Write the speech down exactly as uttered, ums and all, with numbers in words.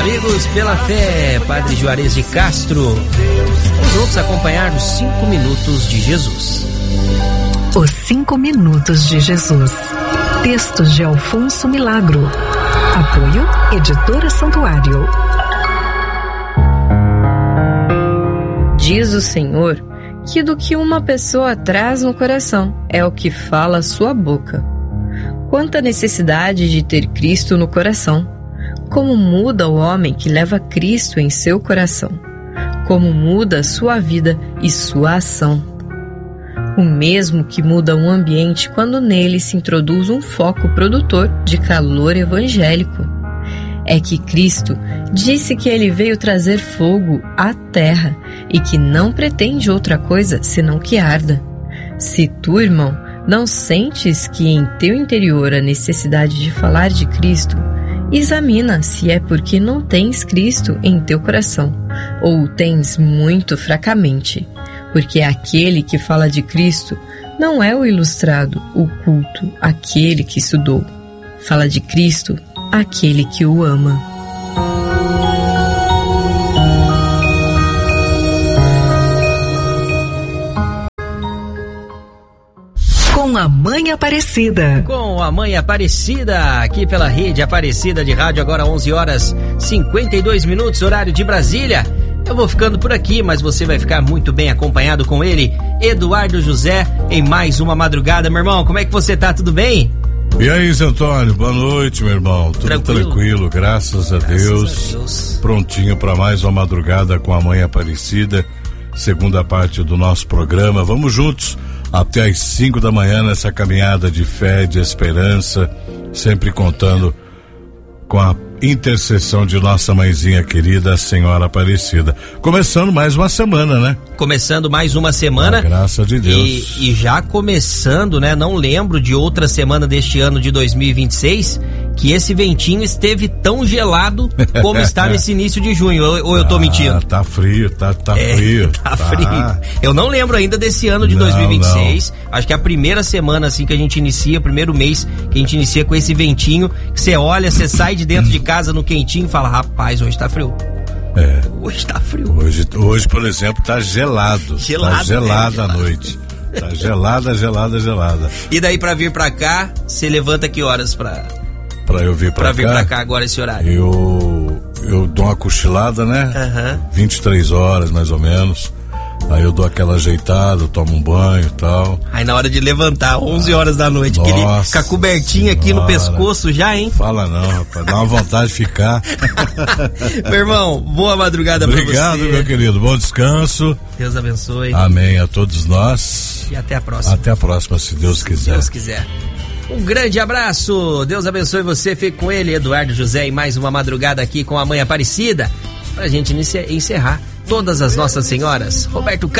amigos, pela fé, Padre Juarez de Castro. Vamos juntos acompanhar os cinco minutos de Jesus. Os cinco minutos de Jesus. Textos de Alfonso Milagro. Apoio Editora Santuário. Diz o Senhor que do que uma pessoa traz no coração é o que fala a sua boca. Quanta necessidade de ter Cristo no coração. Como muda o homem que leva Cristo em seu coração. Como muda sua vida e sua ação. O mesmo que muda um ambiente quando nele se introduz um foco produtor de calor evangélico. É que Cristo disse que ele veio trazer fogo à terra e que não pretende outra coisa senão que arda. Se tu, irmão, não sentes que em teu interior a necessidade de falar de Cristo, examina se é porque não tens Cristo em teu coração, ou o tens muito fracamente, porque aquele que fala de Cristo não é o ilustrado, o culto, aquele que estudou. Fala de Cristo aquele que o ama. Com a Mãe Aparecida. Com a Mãe Aparecida, aqui pela Rede Aparecida de Rádio, agora onze horas e cinquenta e dois minutos, horário de Brasília. Eu vou ficando por aqui, mas você vai ficar muito bem acompanhado com ele, Eduardo José, em mais uma madrugada. Meu irmão, como é que você tá? Tudo bem? E aí, Zé Antônio, boa noite, meu irmão. Tudo tranquilo, tranquilo graças, a, graças Deus. a Deus. Prontinho para mais uma madrugada com a Mãe Aparecida, segunda parte do nosso programa. Vamos juntos até às cinco da manhã nessa caminhada de fé, de esperança, sempre contando com a intercessão de nossa mãezinha querida, a Senhora Aparecida. Começando mais uma semana, né? Começando mais uma semana. Ah, graças de Deus. E, e já começando, né? Não lembro de outra semana deste ano de dois mil e vinte e seis que esse ventinho esteve tão gelado como está nesse início de junho. Ou, ou eu tô ah, mentindo? Tá frio, tá, tá é, frio. Tá, tá frio. Eu não lembro ainda desse ano de não, dois mil e vinte e seis. Não. Acho que é a primeira semana assim que a gente inicia, primeiro mês que a gente inicia com esse ventinho, que você olha, você sai de dentro de casa no quentinho e fala, rapaz, hoje tá frio. É. Hoje tá frio. Hoje, hoje, por exemplo, tá gelado. Gelado. Tá gelado né? à noite. Tá gelada, gelada, gelada. E daí pra vir pra cá, você levanta que horas pra... Pra eu vir pra, pra cá? Pra vir pra cá agora esse horário. Eu, eu dou uma cochilada, né? Uhum. vinte e três horas, mais ou menos. Aí eu dou aquela ajeitada, tomo um banho e tal. Aí na hora de levantar, onze horas da noite, Nossa, aquele, com a cobertinha aqui no pescoço já, hein? Fala não, rapaz, dá uma vontade de ficar. Meu irmão, boa madrugada pra você. Obrigado, meu querido, bom descanso. Deus abençoe. Amém a todos nós. E até a próxima. Até a próxima, se Deus quiser. Se Deus quiser. Um grande abraço, Deus abençoe você, fique com ele, Eduardo José, e mais uma madrugada aqui com a Mãe Aparecida, pra gente encerrar todas as Nossas Senhoras. Roberto